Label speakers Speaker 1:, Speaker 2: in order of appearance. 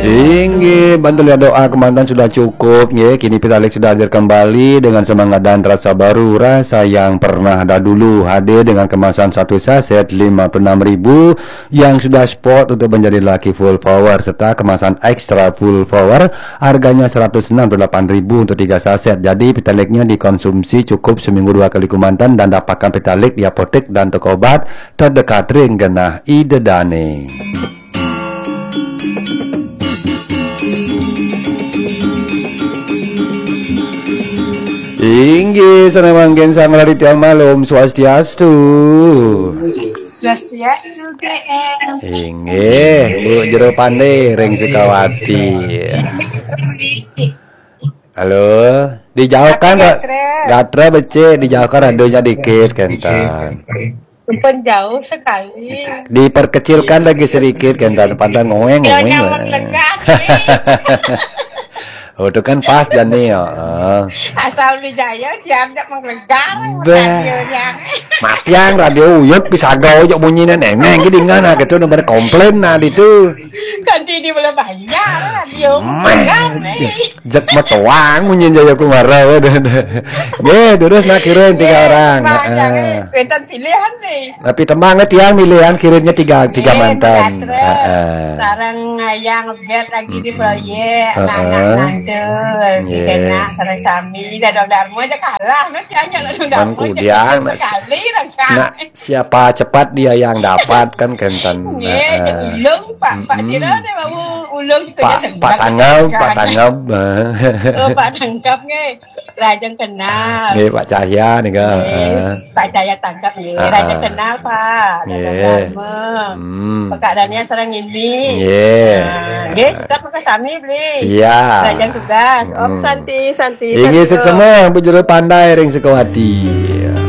Speaker 1: Inggih, bantu lihat doa kemantan sudah cukup, nggih. Kini Pitalik sudah hadir kembali dengan semangat dan rasa baru, rasa yang pernah ada dulu. Hadir dengan kemasan satu saset 56.000 yang sudah spot untuk menjadi laki full power serta kemasan ekstra full power harganya 168.000 untuk 3 saset. Jadi Pitaliknya dikonsumsi cukup seminggu 2 kali kemantan dan dapatkan Pitalik di apotek dan toko obat terdekat ring genah Idedane. Inggih, sanamanggen sang Raditya Malum Swastiastu.
Speaker 2: Swastiastu GM.
Speaker 1: Inggih, Bu Jero Pandai ring Sukawati. Halo, dijauhkan Gatra becek, dijauhkan radionya dikit kentan.
Speaker 2: Jauh sekali.
Speaker 1: Diperkecilkan lagi sedikit kentan, padahal ngomong. Oh, itu kan pas dan nih ya.
Speaker 2: Asal dijaya siap tak menglegar.
Speaker 1: Matiang radio uyut bisa gawe jok bunyinya nengeng gitu ngana gitu nomor komplain nah itu.
Speaker 2: Ganti di bola bayar radio.
Speaker 1: Jek metuang bunyi jaya kumara. Ye, terus nak kirim 3 orang.
Speaker 2: Pentan pilihan nih.
Speaker 1: Tapi tembang tiang milihan kirimnya 3 mantan.
Speaker 2: Sarang yang ngebet lagi di proyek anak-anak kena sarang sami dadong darmo aja kalah nantinya dadong darmo sekali
Speaker 1: nah siapa cepat dia yang dapat kan kentan
Speaker 2: ulung pak sila deh mau ulung itu
Speaker 1: Pak Tanggap Pak
Speaker 2: Tanggap nih rajang kenal
Speaker 1: nih Pak Cahya nih kan
Speaker 2: Pak Cahya Tanggap nih rajang kenal Pak dadong darmo pekadaannya sarang ini dia tetap pakai sami beli rajang tugas. Santi.
Speaker 1: Inggih semua Bu Jero Pandai ring Sukawati.